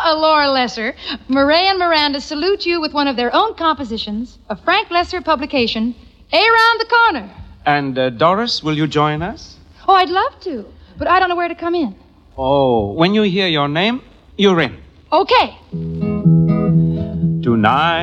Laura Lesser. Murray and Miranda salute you with one of their own compositions, a Frank Lesser publication, Around the Corner. And Doris, will you join us? Oh, I'd love to, but I don't know where to come in. Oh, when you hear your name, you're in. Okay. Tonight.